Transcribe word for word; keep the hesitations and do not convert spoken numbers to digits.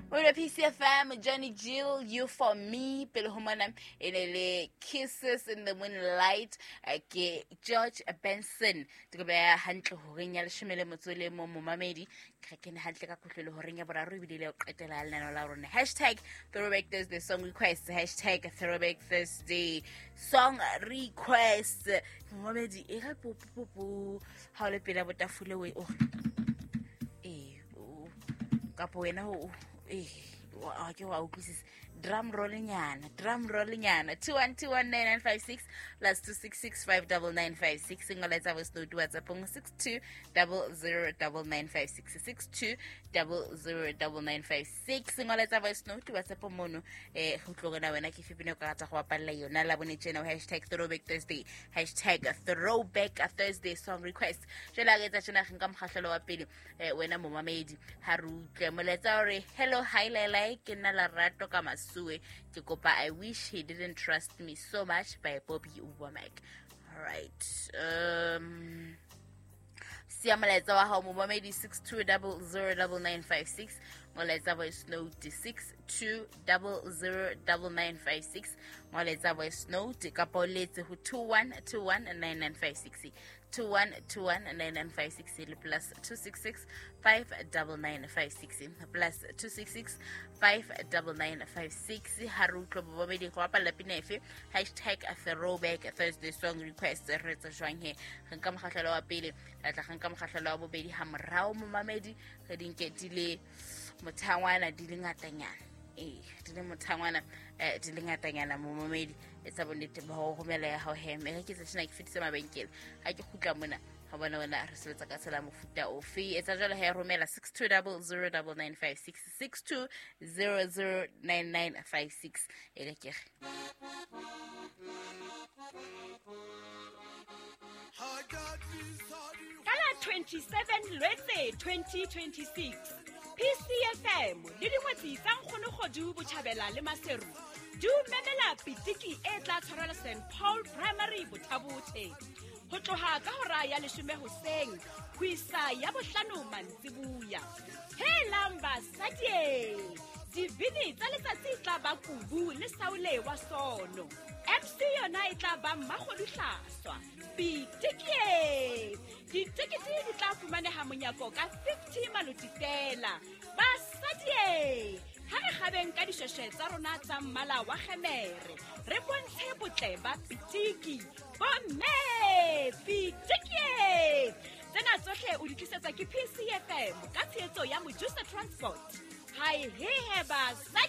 We're P C F M, Johnny Jill, You For Me, Pelo Humana, Ele Kisses in the Moonlight, Ke George Benson, to go by a hunter who ring Shimele Mutule Momo Mamedi, Kraken Hantleka Kutulu Horinga, but I really don't on hashtag Throwback Thursday song request, hashtag Throwback Thursday song request. Mamedi, Ega Popo, how le Pila Butafula way. Oh, eh, oh, Capoena. Eh, wa ke wa utlwisisa drum rolling yana drum rolling yana two one two one nine nine five six plus two six six five nine nine five six ngoletsa voice note WhatsApp six two zero zero nine nine five six six two zero zero nine nine five six ngoletsa voice note WhatsApp mono eh go tlogona wena ke fipine ka tsa go apalla yona la bone tsena hashtag throwback thursday hashtag throwback thursday song request jela ke tsa tsena ga mkgahlelo wa pele eh wena momamedi ha ru tle moletsa re hello hi lelai ke nna la rato ka masue ke kopa I wish he didn't trust me so much by Bobby Uwamek. All right, um siyamoletsa wa hao momamedi six two zero zero nine nine five six moletsa voice note six two zero zero nine nine five six moletsa voice note ka poletse ho two one two one nine nine five six two one two one nine nine five six plus two six six five nine nine five six plus two six six five nine nine five six harutlo bobedi go apala pinefe hashtag throwback thursday song request re tsa jwang he ga mkgahlelo wa pele la tla ga mkgahlelo wa bobedi ha morao momamedi ga dinketile mothangwana di lengatanyana eh di le mothangwana eh di lengatanyana momamedi etsa bonnete ba ho romela ya ho heme ke tsena ke fitse mabenkele ha ke khutla mona ha bona wena re sebetsa ka tsela mofuta ofe etsa jalo ha romela six two zero zero nine nine five six six two zero zero nine nine five six ele ke Kala twenty-seven Lwetse twenty twenty-six P C F M le dingwetsi tsa nkgono godu botjhabela le maseru du memela pitiki e tla tshwarela Saint Paul Primary Bothabothe ho tloha ka hora ya leshome hoseng ho isa ya bohlano mantsibuya he lamba sadie dibini tsa letsatsi tla ba kubu le saule wa sono M C yona e tla ba mmagolihlaswa pitiki ditikiti di tla fumaneha monyako ka fifty maloti fela ba sadie ha re gabeng ka disheshe tsa rona tsa mmala wa gemere re bontshe botle ba pitiki bomme pitiki tsena tsohle o di tlisetsa ke P C F M ka tshetso ya Mojusa Transport hai he he ba